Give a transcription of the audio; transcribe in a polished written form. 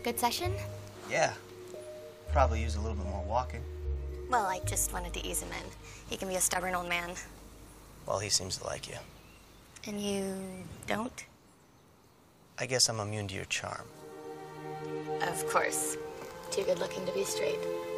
Good session? Yeah. Probably use a little bit more walking. Well, I just wanted to ease him in. He can be a stubborn old man. Well, he seems to like you. And you don't? I guess I'm immune to your charm. Of course. Too good looking to be straight.